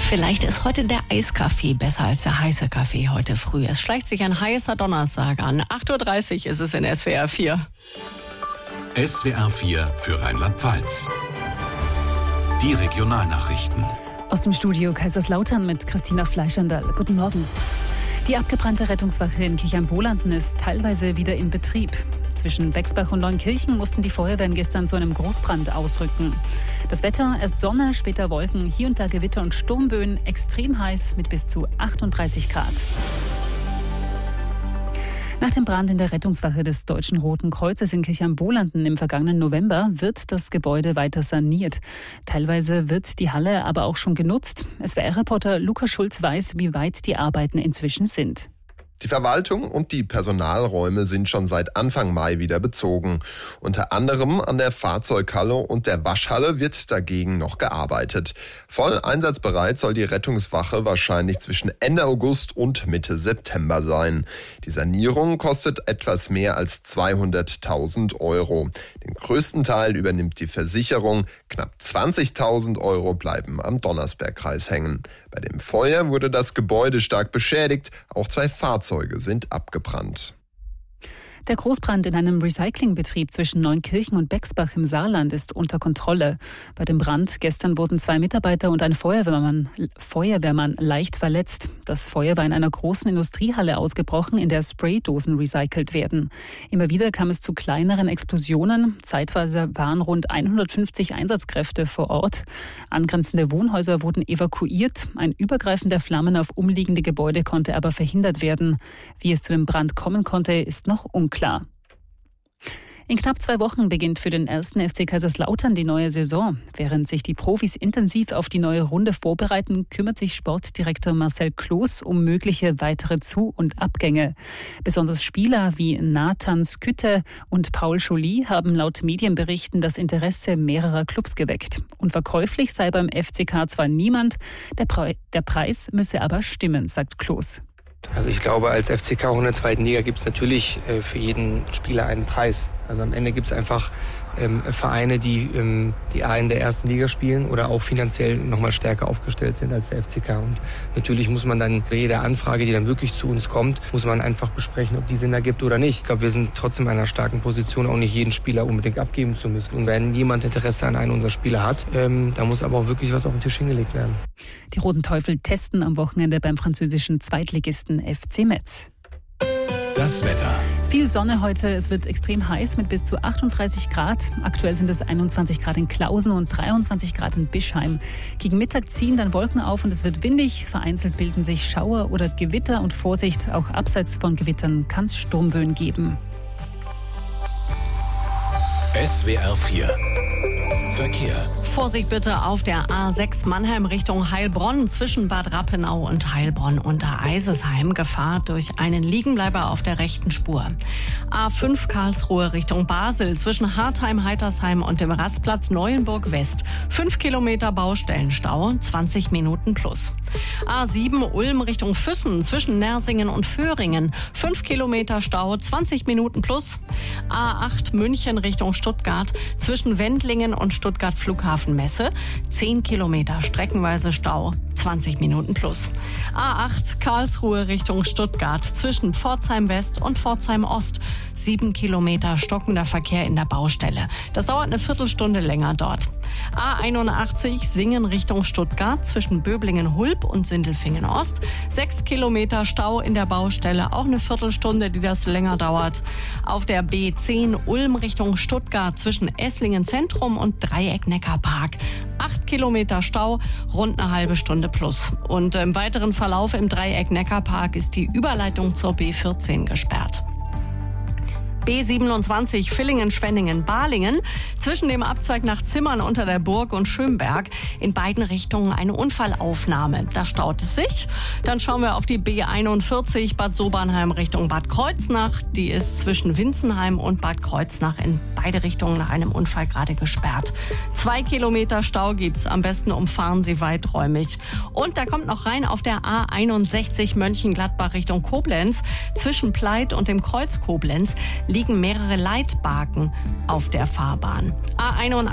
Vielleicht ist heute der Eiskaffee besser als der heiße Kaffee heute früh. Es schleicht sich ein heißer Donnerstag an. 8.30 Uhr ist es in SWR 4. SWR 4 für Rheinland-Pfalz. Die Regionalnachrichten. Aus dem Studio Kaiserslautern mit Christina Fleischandal. Guten Morgen. Die abgebrannte Rettungswache in Kirchheim-Bolanden ist teilweise wieder in Betrieb. Zwischen Bexbach und Neunkirchen mussten die Feuerwehren gestern zu einem Großbrand ausrücken. Das Wetter, erst Sonne, später Wolken, hier und da Gewitter und Sturmböen, extrem heiß mit bis zu 38 Grad. Nach dem Brand in der Rettungswache des Deutschen Roten Kreuzes in Kirchheim-Bolanden im vergangenen November wird das Gebäude weiter saniert. Teilweise wird die Halle aber auch schon genutzt. SWR-Reporter Lukas Schulz weiß, wie weit die Arbeiten inzwischen sind. Die Verwaltung und die Personalräume sind schon seit Anfang Mai wieder bezogen. Unter anderem an der Fahrzeughalle und der Waschhalle wird dagegen noch gearbeitet. Voll einsatzbereit soll die Rettungswache wahrscheinlich zwischen Ende August und Mitte September sein. Die Sanierung kostet etwas mehr als 200.000 Euro. Den größten Teil übernimmt die Versicherung. Knapp 20.000 Euro bleiben am Donnersbergkreis hängen. Bei dem Feuer wurde das Gebäude stark beschädigt. Auch 2 Fahrzeuge sind abgebrannt. Der Großbrand in einem Recyclingbetrieb zwischen Neunkirchen und Bexbach im Saarland ist unter Kontrolle. Bei dem Brand gestern wurden 2 Mitarbeiter und ein Feuerwehrmann leicht verletzt. Das Feuer war in einer großen Industriehalle ausgebrochen, in der Spraydosen recycelt werden. Immer wieder kam es zu kleineren Explosionen. Zeitweise waren rund 150 Einsatzkräfte vor Ort. Angrenzende Wohnhäuser wurden evakuiert. Ein Übergreifen der Flammen auf umliegende Gebäude konnte aber verhindert werden. Wie es zu dem Brand kommen konnte, ist noch unklar. In knapp 2 Wochen beginnt für den 1. FC Kaiserslautern die neue Saison. Während sich die Profis intensiv auf die neue Runde vorbereiten, kümmert sich Sportdirektor Marcel Kloß um mögliche weitere Zu- und Abgänge. Besonders Spieler wie Nathan Skütte und Paul Joly haben laut Medienberichten das Interesse mehrerer Clubs geweckt. Unverkäuflich sei beim FCK zwar niemand, der Preis müsse aber stimmen, sagt Kloß. Also ich glaube, als FCK in der 2. Liga gibt es natürlich für jeden Spieler einen Preis. Also am Ende gibt es einfach Vereine, die A in der 1. Liga spielen oder auch finanziell nochmal stärker aufgestellt sind als der FCK. Und natürlich muss man dann bei jeder Anfrage, die dann wirklich zu uns kommt, muss man einfach besprechen, ob die Sinn ergibt oder nicht. Ich glaube, wir sind trotzdem in einer starken Position, auch nicht jeden Spieler unbedingt abgeben zu müssen. Und wenn jemand Interesse an einem unserer Spieler hat, da muss aber auch wirklich was auf den Tisch hingelegt werden. Die Roten Teufel testen am Wochenende beim französischen Zweitligisten FC Metz. Das Wetter. Viel Sonne heute, es wird extrem heiß mit bis zu 38 Grad. Aktuell sind es 21 Grad in Klausen und 23 Grad in Bischheim. Gegen Mittag ziehen dann Wolken auf und es wird windig. Vereinzelt bilden sich Schauer oder Gewitter und Vorsicht, auch abseits von Gewittern kann es Sturmböen geben. SWR 4 Verkehr. Vorsicht bitte auf der A6 Mannheim Richtung Heilbronn zwischen Bad Rappenau und Heilbronn unter Eisesheim. Gefahr durch einen Liegenbleiber auf der rechten Spur. A5 Karlsruhe Richtung Basel zwischen Hartheim, Heitersheim und dem Rastplatz Neuenburg West. 5 Kilometer Baustellenstau, 20 Minuten plus. A7 Ulm Richtung Füssen zwischen Nersingen und Föhringen. 5 Kilometer Stau, 20 Minuten plus. A8 München Richtung Stuttgart zwischen Wendlingen und Stuttgart Flughafenmesse. 10 Kilometer streckenweise Stau, 20 Minuten plus. A8 Karlsruhe Richtung Stuttgart zwischen Pforzheim West und Pforzheim Ost. 7 Kilometer stockender Verkehr in der Baustelle. Das dauert eine Viertelstunde länger dort. A81 Singen Richtung Stuttgart zwischen Böblingen-Hulb und Sindelfingen Ost. 6 Kilometer Stau in der Baustelle, auch eine Viertelstunde, die das länger dauert. Auf der B10 Ulm Richtung Stuttgart zwischen Esslingen Zentrum und Dreieck Neckarpark. 8 Kilometer Stau, rund eine halbe Stunde plus. Und im weiteren Verlauf im Dreieck Neckarpark ist die Überleitung zur B14 gesperrt. B27 Villingen-Schwenningen-Balingen zwischen dem Abzweig nach Zimmern unter der Burg und Schönberg in beiden Richtungen eine Unfallaufnahme. Da staut es sich. Dann schauen wir auf die B41 Bad Sobernheim Richtung Bad Kreuznach. Die ist zwischen Winzenheim und Bad Kreuznach in beide Richtungen nach einem Unfall gerade gesperrt. 2 Kilometer Stau gibt's. Am besten umfahren Sie weiträumig. Und da kommt noch rein auf der A61 Mönchengladbach Richtung Koblenz. Zwischen Pleit und dem Kreuz Koblenz liegen mehrere Leitbarken auf der Fahrbahn. A81